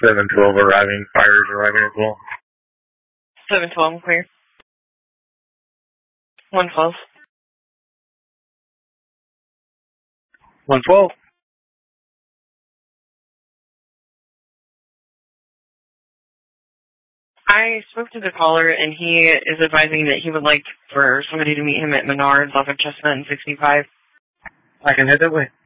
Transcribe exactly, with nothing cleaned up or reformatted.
seven twelve arriving. Fires arriving as well. seven twelve, clear. one twelve. one twelve. I spoke to the caller, and he is advising that he would like for somebody to meet him at Menards off of Chestnut and sixty-five. I can head that way.